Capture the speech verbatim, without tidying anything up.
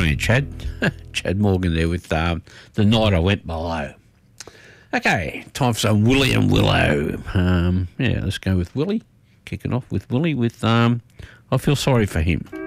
man, Chad. Chad Morgan there with um, The Night I Went Below. Okay, time for some Willie and Willow. Um, yeah, let's go with Willie. Kicking off with Willie with um, I Feel Sorry for Him.